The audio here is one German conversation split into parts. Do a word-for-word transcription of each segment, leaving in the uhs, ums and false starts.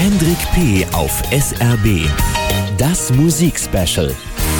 Hendrik P. auf S R B. Das Musikspecial.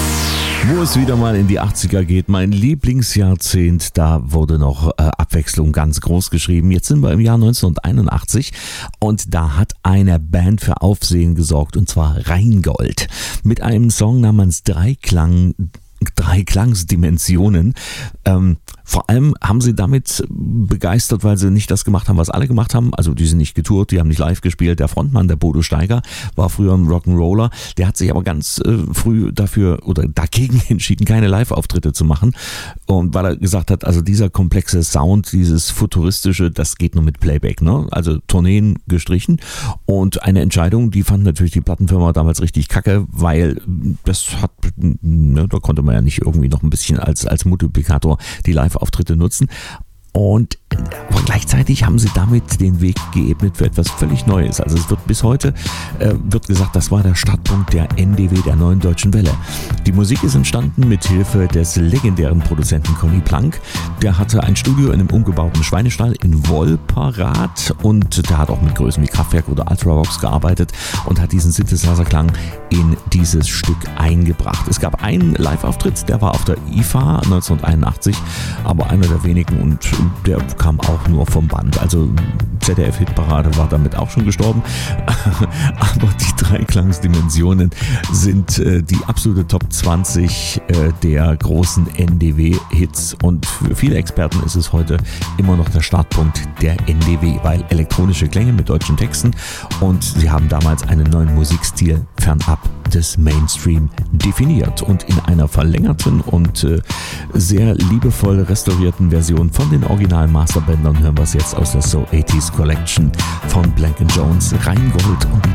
Wo es wieder mal in die achtziger geht, mein Lieblingsjahrzehnt, da wurde noch äh, Abwechslung ganz groß geschrieben. Jetzt sind wir im Jahr neunzehnhunderteinundachtzig und da hat eine Band für Aufsehen gesorgt, und zwar Rheingold. Mit einem Song namens Dreiklang, Dreiklangsdimensionen. Ähm, vor allem haben sie damit begeistert, weil sie nicht das gemacht haben, was alle gemacht haben. Also die sind nicht getourt, die haben nicht live gespielt. Der Frontmann, der Bodo Steiger, war früher ein Rock'n'Roller. Der hat sich aber ganz äh, früh dafür oder dagegen entschieden, keine Live-Auftritte zu machen. Und weil er gesagt hat, also dieser komplexe Sound, dieses futuristische, das geht nur mit Playback, ne? Also Tourneen gestrichen. Und eine Entscheidung, die fand natürlich die Plattenfirma damals richtig kacke, weil das hat, ne, da konnte man ja nicht irgendwie noch ein bisschen als, als Multiplikator die Live-Auftritte nutzen. Und aber gleichzeitig haben sie damit den Weg geebnet für etwas völlig Neues. Also es wird bis heute äh, wird gesagt, das war der Startpunkt der N D W, der Neuen Deutschen Welle. Die Musik ist entstanden mit Hilfe des legendären Produzenten Conny Plank. Der hatte ein Studio in einem umgebauten Schweinestall in Wolperath und der hat auch mit Größen wie Kraftwerk oder Ultravox gearbeitet und hat diesen Synthesizer-Klang in dieses Stück eingebracht. Es gab einen Live-Auftritt, der war auf der I F A neunzehnhunderteinundachtzig, aber einer der wenigen, und der kam auch nur vom Band. Also Z D F-Hitparade war damit auch schon gestorben. Aber die Dreiklangsdimensionen sind äh, die absolute Top zwanzig äh, der großen N D W-Hits. Und für viele Experten ist es heute immer noch der Startpunkt der N D W, weil elektronische Klänge mit deutschen Texten, und sie haben damals einen neuen Musikstil fernab des Mainstream definiert. Und in einer verlängerten und äh, sehr liebevoll restaurierten Version von den originalen Masterbändern hören wir es jetzt aus der So achtziger Collection von Blank and Jones, Rheingold und